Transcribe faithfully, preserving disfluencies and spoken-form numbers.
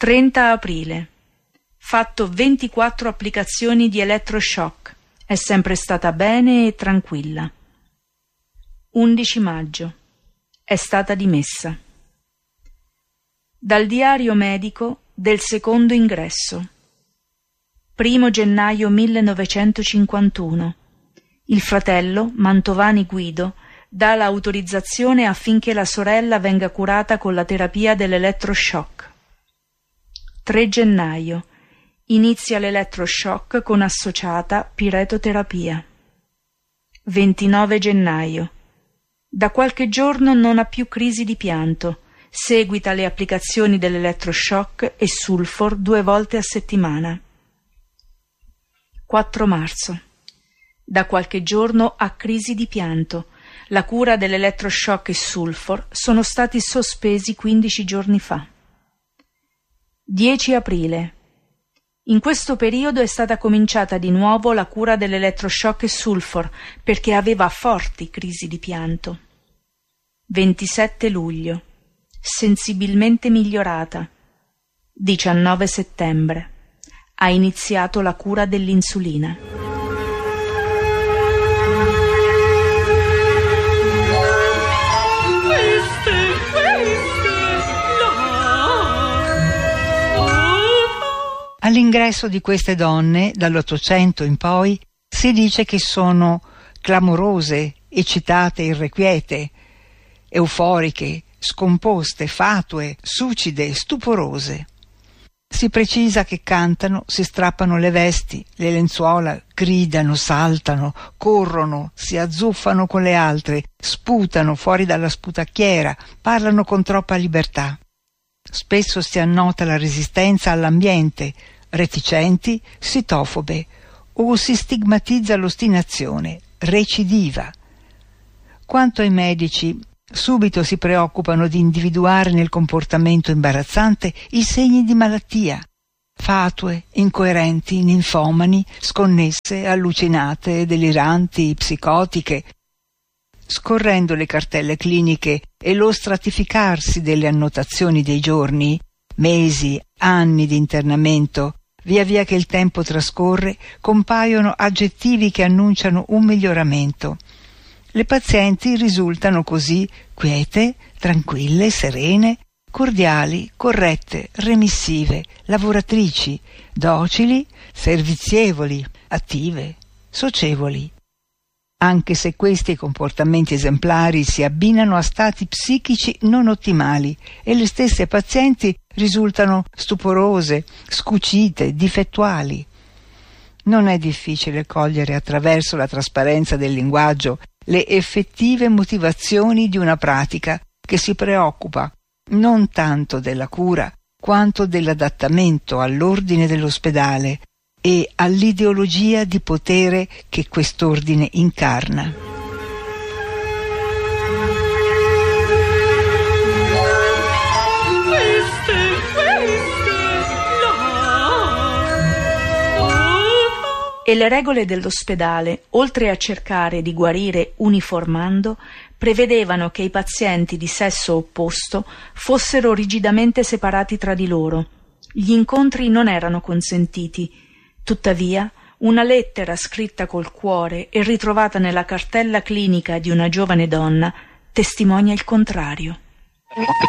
trenta aprile. Fatto ventiquattro applicazioni di elettroshock. È sempre stata bene e tranquilla. undici maggio. È stata dimessa. Dal diario medico del secondo ingresso. primo gennaio millenovecentocinquantuno. Il fratello, Mantovani Guido, dà l'autorizzazione affinché la sorella venga curata con la terapia dell'elettroshock. tre gennaio. Inizia l'elettroshock con associata piretoterapia. ventinove gennaio. Da qualche giorno non ha più crisi di pianto. Seguita le applicazioni dell'elettroshock e sulfor due volte a settimana. quattro marzo. Da qualche giorno ha crisi di pianto. La cura dell'elettroshock e sulfor sono stati sospesi quindici giorni fa. dieci aprile. In questo periodo è stata cominciata di nuovo la cura dell'elettroshock e sulfor perché aveva forti crisi di pianto. ventisette luglio. Sensibilmente migliorata. diciannove settembre. Ha iniziato la cura dell'insulina. All'ingresso di queste donne, dall'Ottocento in poi, si dice che sono clamorose, eccitate, irrequiete, euforiche, scomposte, fatue, succide, stuporose. Si precisa che cantano, si strappano le vesti, le lenzuola, gridano, saltano, corrono, si azzuffano con le altre, sputano fuori dalla sputacchiera, parlano con troppa libertà. Spesso si annota la resistenza all'ambiente, reticenti, sitofobe, o si stigmatizza l'ostinazione, recidiva. Quanto ai medici, subito si preoccupano di individuare nel comportamento imbarazzante i segni di malattia, fatue, incoerenti, ninfomani, sconnesse, allucinate, deliranti, psicotiche. Scorrendo le cartelle cliniche e lo stratificarsi delle annotazioni dei giorni, mesi, anni di internamento, via via che il tempo trascorre, compaiono aggettivi che annunciano un miglioramento. Le pazienti risultano così quiete, tranquille, serene, cordiali, corrette, remissive, lavoratrici, docili, servizievoli, attive, socievoli. Anche se questi comportamenti esemplari si abbinano a stati psichici non ottimali e le stesse pazienti risultano stuporose, scucite, difettuali. Non è difficile cogliere attraverso la trasparenza del linguaggio le effettive motivazioni di una pratica che si preoccupa non tanto della cura quanto dell'adattamento all'ordine dell'ospedale e all'ideologia di potere che quest'ordine incarna. E le regole dell'ospedale, oltre a cercare di guarire uniformando, prevedevano che i pazienti di sesso opposto fossero rigidamente separati tra di loro. Gli incontri non erano consentiti. Tuttavia, una lettera scritta col cuore e ritrovata nella cartella clinica di una giovane donna testimonia il contrario.